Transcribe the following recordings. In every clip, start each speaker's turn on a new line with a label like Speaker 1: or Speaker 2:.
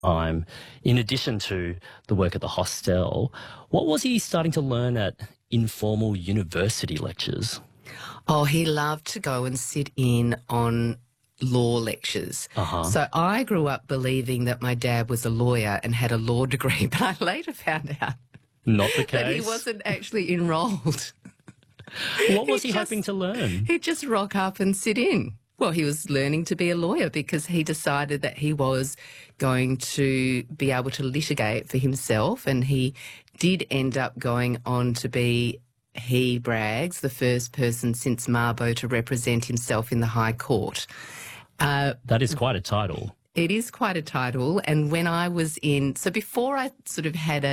Speaker 1: time, in addition to the work at the hostel, what was he starting to learn at informal university lectures?
Speaker 2: Oh, he loved to go and sit in on law lectures.
Speaker 1: Uh-huh.
Speaker 2: So I grew up believing that my dad was a lawyer and had a law degree, but I later found out
Speaker 1: Not the
Speaker 2: that he
Speaker 1: case.
Speaker 2: wasn't actually enrolled.
Speaker 1: What was he
Speaker 2: just-
Speaker 1: hoping to learn?
Speaker 2: He'd just rock up and sit in. Well, he was learning to be a lawyer because he decided that he was going to be able to litigate for himself, and he did end up going on to be, he brags, the first person since Mabo to represent himself in the High Court.
Speaker 1: That is quite a title.
Speaker 2: It is quite a title. And when I was so before I sort of had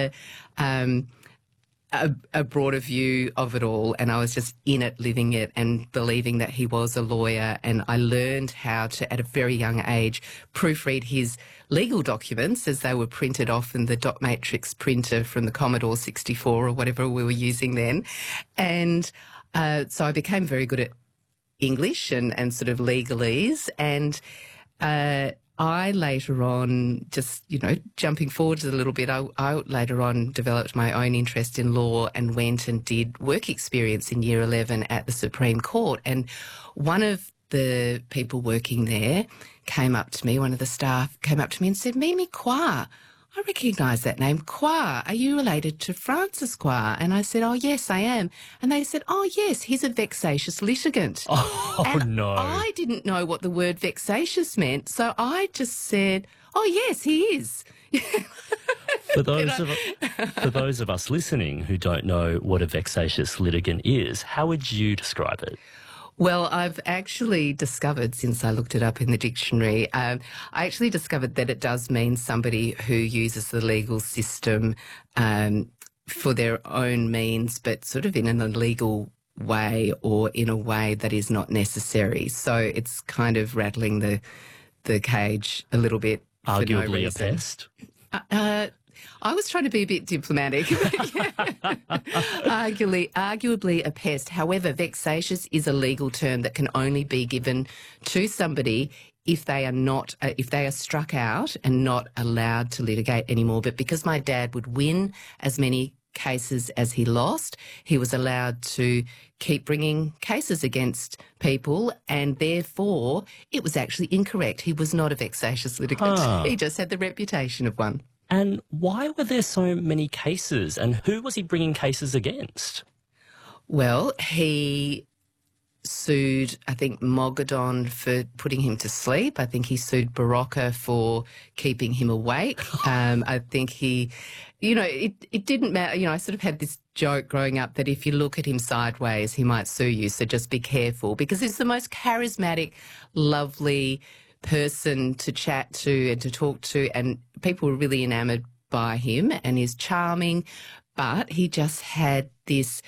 Speaker 2: a broader view of it all, and I was just in it, living it and believing that he was a lawyer, and I learned how to, at a very young age, proofread his legal documents as they were printed off in the dot matrix printer from the Commodore 64 or whatever we were using then. And so I became very good at English and sort of legalese, and I later on, just, jumping forward a little bit, I later on developed my own interest in law and went and did work experience in Year 11 at the Supreme Court. And one of the people working there one of the staff came up to me and said, "Mimi Kwa, I recognise that name, Kwa. Are you related to Francis Kwa?" And I said, "Oh, yes, I am." And they said, "Oh, yes, he's a vexatious litigant."
Speaker 1: Oh,
Speaker 2: and
Speaker 1: no.
Speaker 2: I didn't know what the word vexatious meant, so I just said, "Oh, yes, he is."
Speaker 1: For those of us listening who don't know what a vexatious litigant is, how would you describe it?
Speaker 2: Well, I've actually discovered, since I looked it up in the dictionary, I actually discovered that it does mean somebody who uses the legal system for their own means, but sort of in an illegal way or in a way that is not necessary. So it's kind of rattling the cage a little bit.
Speaker 1: Arguably
Speaker 2: for no
Speaker 1: a
Speaker 2: reason.
Speaker 1: pest?
Speaker 2: I was trying to be a bit diplomatic. But yeah. Arguably a pest. However, vexatious is a legal term that can only be given to somebody if they are struck out and not allowed to litigate anymore. But because my dad would win as many cases as he lost, he was allowed to keep bringing cases against people, and therefore it was actually incorrect. He was not a vexatious litigant.
Speaker 1: Huh.
Speaker 2: He just had the reputation of one.
Speaker 1: And why were there so many cases, and who was he bringing cases against?
Speaker 2: Well, he sued, I think, Mogadon for putting him to sleep. I think he sued Barocca for keeping him awake. I think it didn't matter. I sort of had this joke growing up that if you look at him sideways, he might sue you. So just be careful, because he's the most charismatic, lovely person to chat to and to talk to, and people were really enamoured by him, and he's charming, but he just had this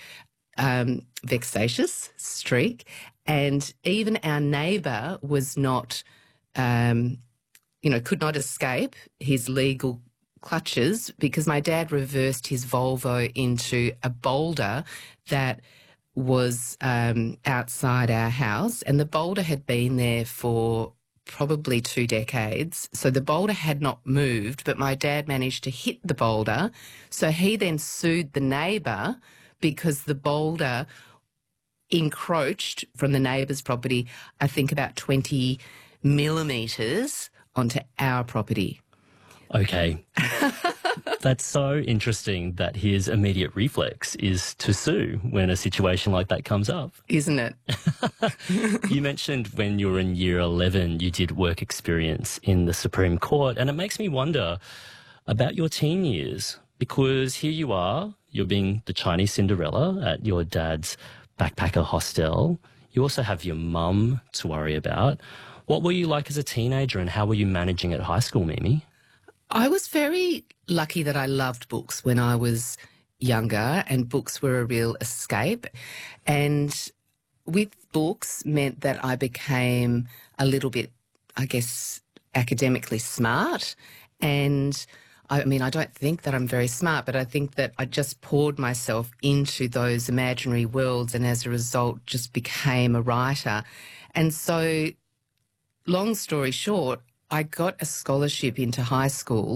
Speaker 2: vexatious streak, and even our neighbour was not, could not escape his legal clutches, because my dad reversed his Volvo into a boulder that was outside our house, and the boulder had been there for probably 2 decades. So the boulder had not moved, but my dad managed to hit the boulder. So he then sued the neighbour because the boulder encroached from the neighbour's property, I think about 20 millimetres onto our property.
Speaker 1: Okay. That's so interesting that his immediate reflex is to sue when a situation like that comes up.
Speaker 2: Isn't it?
Speaker 1: You mentioned when you were in Year 11, you did work experience in the Supreme Court, and it makes me wonder about your teen years, because here you are, you're being the Chinese Cinderella at your dad's backpacker hostel. You also have your mum to worry about. What were you like as a teenager, and how were you managing at high school, Mimi?
Speaker 2: I was very lucky that I loved books when I was younger, and books were a real escape. And with books meant that I became a little bit, I guess, academically smart. And I don't think that I'm very smart, but I think that I just poured myself into those imaginary worlds, and as a result just became a writer. And so, long story short, I got a scholarship into high school